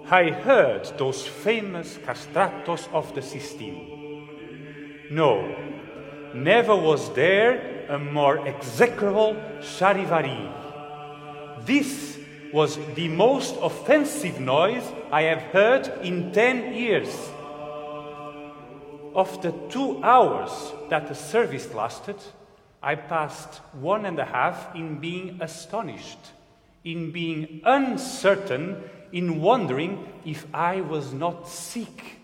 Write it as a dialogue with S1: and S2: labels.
S1: I heard those famous castratos of the Sistine. No, never was there a more execrable charivari. This was the most offensive noise I have heard in 10 years. Of the 2 hours that the service lasted, I passed 1.5 in being astonished, in being uncertain, in wondering if I was not sick.